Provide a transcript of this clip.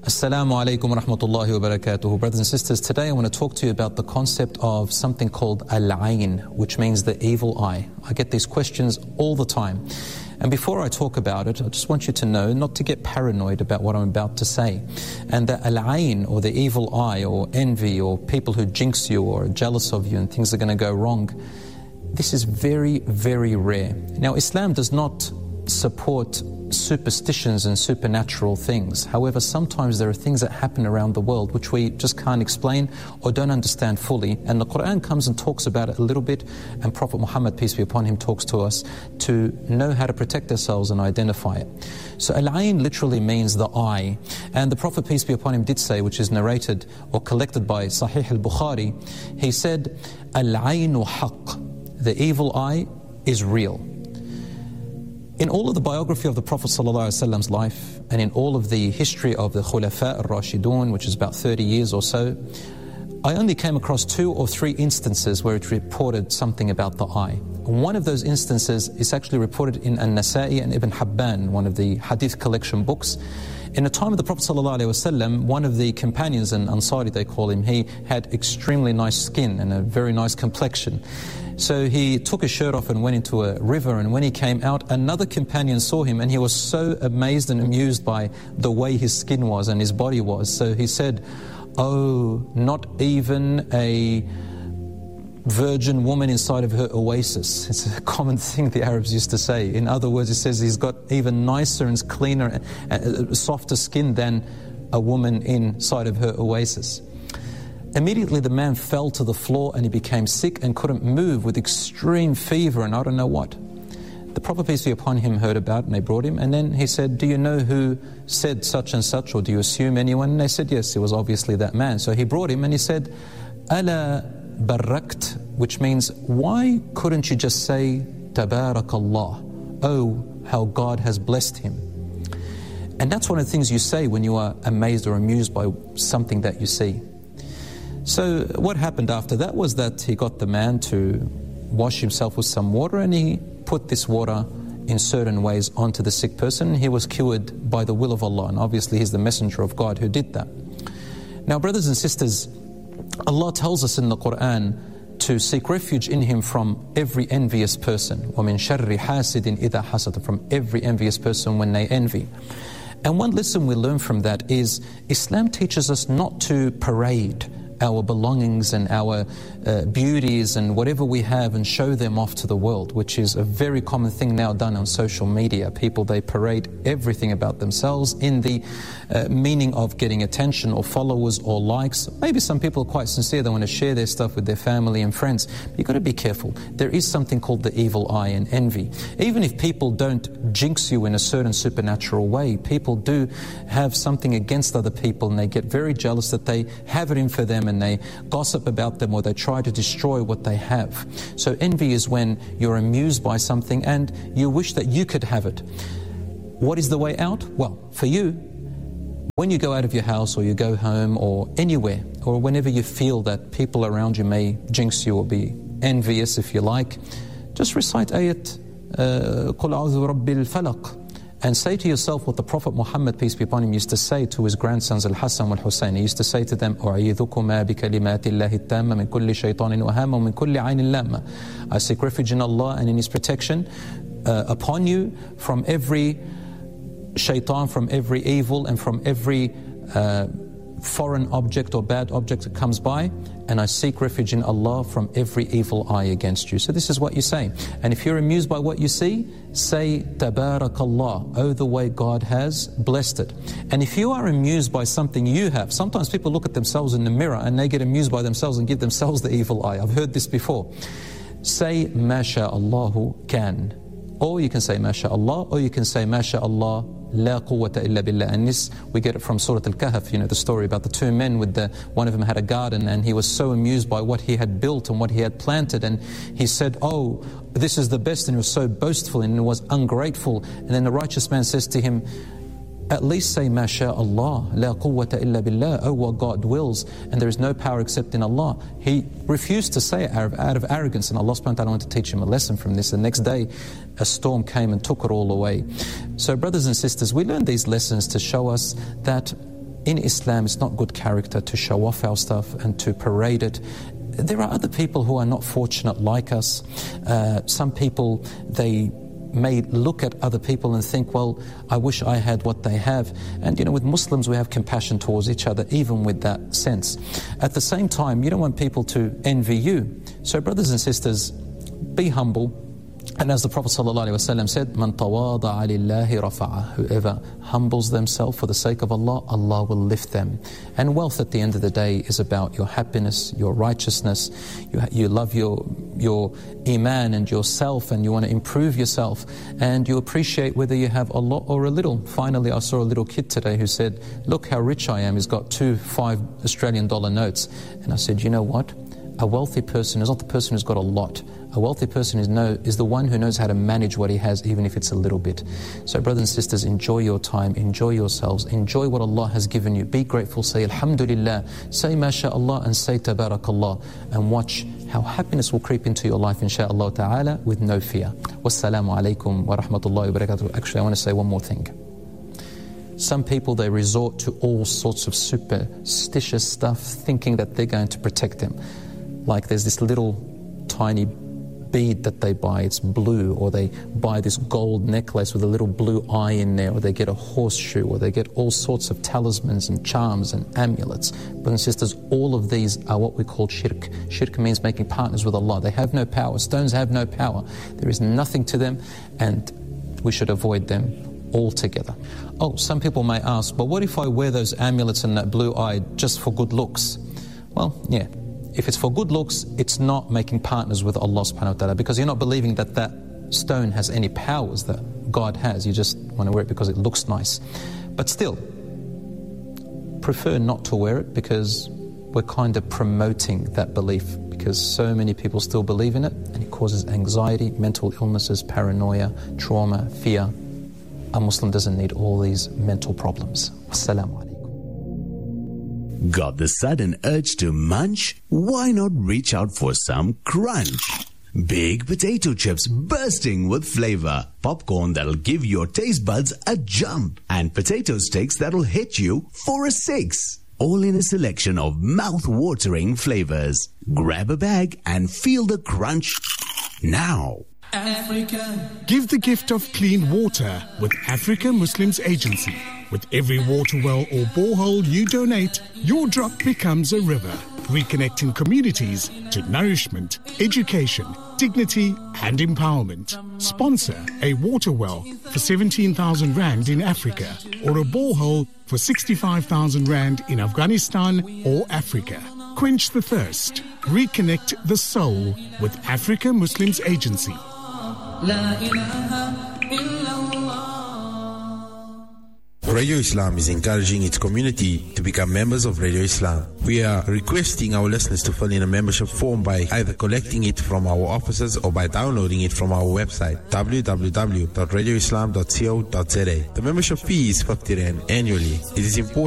Assalamu alaikum wa rahmatullahi wa barakatuhu. Brothers and sisters, today I want to talk to you about the concept of something called al-ayn, which means the evil eye. I get these questions all the time. And before I talk about it, I just want you to know not to get paranoid about what I'm about to say. And that al-ayn, or the evil eye, or envy, or people who jinx you or are jealous of you and things are going to go wrong, this is very, very rare. Now, Islam does not support superstitions and supernatural things. However, sometimes there are things that happen around the world which we just can't explain or don't understand fully. And the Quran comes and talks about it a little bit, and Prophet Muhammad, peace be upon him, talks to us to know how to protect ourselves and identify it. So al-ayn literally means the eye. And the Prophet, peace be upon him, did say, which is narrated or collected by Sahih al-Bukhari, he said, al-aynu haqq, the evil eye is real. In all of the biography of the Prophet ﷺ's life, and in all of the history of the Khulafa al-Rashidun, which is about 30 years or so, I only came across 2 or 3 instances where it reported something about the eye. One of those instances is actually reported in An-Nasa'i and Ibn Hibban, one of the hadith collection books. In the time of the Prophet ﷺ, one of the companions, an Ansari they call him, he had extremely nice skin and a very nice complexion. So he took his shirt off and went into a river, and when he came out, another companion saw him, and he was so amazed and amused by the way his skin was and his body was. So he said, "Oh, not even a virgin woman inside of her oasis." It's a common thing the Arabs used to say. In other words, it says he's got even nicer and cleaner, softer skin than a woman inside of her oasis. Immediately the man fell to the floor and he became sick and couldn't move with extreme fever and I don't know what. The Prophet, peace be upon him, heard about it and they brought him, and then he said, "Do you know who said such and such, or do you assume anyone?" And they said yes, it was obviously that man. So he brought him and he said, "Ala barakt," which means, why couldn't you just say Tabarakallah? Oh, how God has blessed him. And that's one of the things you say when you are amazed or amused by something that you see. So what happened after that was that he got the man to wash himself with some water, and he put this water in certain ways onto the sick person. He was cured by the will of Allah, and obviously he's the messenger of God who did that. Now, brothers and sisters, Allah tells us in the Quran to seek refuge in Him from every envious person. وَمِن شَرِّ حَاسِدٍ إِذَا حَسَدَ, from every envious person when they envy. And one lesson we learn from that is Islam teaches us not to parade our belongings and our beauties and whatever we have and show them off to the world, which is a very common thing now done on social media. People, they parade everything about themselves in the meaning of getting attention or followers or likes. Maybe some people are quite sincere, they want to share their stuff with their family and friends. But you've got to be careful. There is something called the evil eye and envy. Even if people don't jinx you in a certain supernatural way, people do have something against other people and they get very jealous that they have it in for them, and they gossip about them or they try to destroy what they have. So envy is when you're amused by something and you wish that you could have it. What is the way out? Well, for you, when you go out of your house or you go home or anywhere, or whenever you feel that people around you may jinx you or be envious, if you like, just recite ayat قُلْ أَعُوذُ بِرَبِّ الْفَلَقِ, and say to yourself what the Prophet Muhammad, peace be upon him, used to say to his grandsons Al-Hassan wal-Hussein. He used to say to them, أُعِيذُكُمَا بِكَلِمَاتِ اللَّهِ التَّامَّةِ مِنْ كُلِّ شَيْطَانٍ وَهَامٍ وَمِنْ كُلِّ عَيْنٍ لَامَّةٍ. I seek refuge in Allah and in His protection upon you from every shaitan, from every evil, and from every foreign object or bad object that comes by, and I seek refuge in Allah from every evil eye against you. So this is what you say. And if you're amused by what you see, say Tabarakallah, oh, the way God has blessed it. And if you are amused by something you have, sometimes people look at themselves in the mirror and they get amused by themselves and give themselves the evil eye. I've heard this before. Say MashaAllahu can. Or you can say MashaAllah, or you can say MashaAllah La quwwata illa billah. And this, we get it from Surah Al-Kahf, the story about the 2 men with one of them had a garden, and he was so amused by what he had built and what he had planted, and he said, "Oh, this is the best," and he was so boastful and he was ungrateful. And then the righteous man says to him, "At least say MashaAllah, La quwwata illa billah, oh, what God wills, and there is no power except in Allah." He refused to say it out of arrogance, and Allah subhanahu wa ta'ala wanted to teach him a lesson from this. The next day, a storm came and took it all away. So brothers and sisters, we learn these lessons to show us that in Islam it's not good character to show off our stuff and to parade it. There are other people who are not fortunate like us. Some people, they may look at other people and think, well, I wish I had what they have. And, with Muslims, we have compassion towards each other, even with that sense. At the same time, you don't want people to envy you. So, brothers and sisters, be humble. And as the Prophet ﷺ said, "Man tawada'a lillahi rafa'a." Whoever humbles themselves for the sake of Allah, Allah will lift them. And wealth at the end of the day is about your happiness, your righteousness. You love your iman and yourself, and you want to improve yourself. And you appreciate whether you have a lot or a little. Finally, I saw a little kid today who said, "Look how rich I am." He's got 2 $5 Australian notes. And I said, you know what? A wealthy person is not the person who's got a lot. A wealthy person is the one who knows how to manage what he has, even if it's a little bit. So brothers and sisters, enjoy your time, enjoy yourselves, enjoy what Allah has given you. Be grateful, say Alhamdulillah, say MashaAllah, and say Tabarakallah, and watch how happiness will creep into your life, inshaAllah ta'ala, with no fear. Wassalamu alaikum wa rahmatullahi wa barakatuh. Actually, I want to say one more thing. Some people, they resort to all sorts of superstitious stuff, thinking that they're going to protect them. Like there's this little tiny bead that they buy, it's blue, or they buy this gold necklace with a little blue eye in there, or they get a horseshoe, or they get all sorts of talismans and charms and amulets. Brothers and sisters, all of these are what we call shirk. Shirk means making partners with Allah. They have no power. Stones have no power. There is nothing to them, and we should avoid them altogether. Oh, some people may ask, but what if I wear those amulets and that blue eye just for good looks? Well, yeah. If it's for good looks, it's not making partners with Allah subhanahu wa ta'ala, because you're not believing that that stone has any powers that God has. You just want to wear it because it looks nice. But still, prefer not to wear it, because we're kind of promoting that belief, because so many people still believe in it, and it causes anxiety, mental illnesses, paranoia, trauma, fear. A Muslim doesn't need all these mental problems. Assalamu alaikum. Got the sudden urge to munch? Why not reach out for some crunch? Big potato chips bursting with flavor, popcorn that'll give your taste buds a jump, and potato sticks that'll hit you for a 6. All in a selection of mouth-watering flavors. Grab a bag and feel the crunch now. Africa. Give the gift of clean water with Africa Muslims Agency. With every water well or borehole you donate, your drop becomes a river, reconnecting communities to nourishment, education, dignity and empowerment. Sponsor a water well for 17,000 Rand in Africa, or a borehole for 65,000 Rand in Afghanistan or Africa. Quench the thirst. Reconnect the soul with Africa Muslims Agency. La ilaha illallah. Radio Islam is encouraging its community to become members of Radio Islam. We are requesting our listeners to fill in a membership form by either collecting it from our offices or by downloading it from our website www.radioislam.co.za. The membership fee is 50 Rand annually. It is important